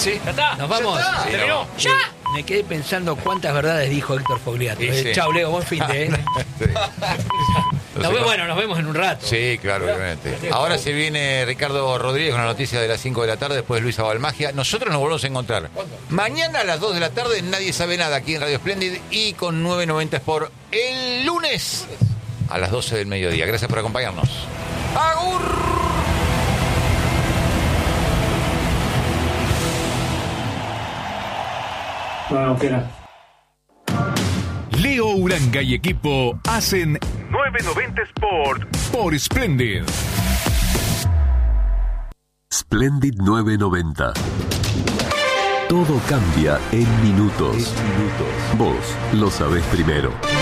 ¿sí? ¿Ya está? Nos vamos. Ya está. ¿Terminó? Sí, ¡Ya! Me quedé pensando cuántas verdades dijo Héctor Fogliato. Sí, sí. Chau, Leo, buen fin de. Sí. Bueno, nos vemos en un rato. Sí, claro, obviamente. Ahora se viene Ricardo Rodríguez con la noticia de las 5 de la tarde, después Luisa Balmagia. Nosotros nos volvemos a encontrar mañana a las 2 de la tarde, Nadie Sabe Nada, aquí en Radio Splendid y con 990 Sport el lunes a las 12 del mediodía. Gracias por acompañarnos. ¡Agur! Bueno, espera. Leo Uranga y equipo hacen 990 Sport por Splendid. Splendid 990. Todo cambia en minutos. Vos lo sabés primero.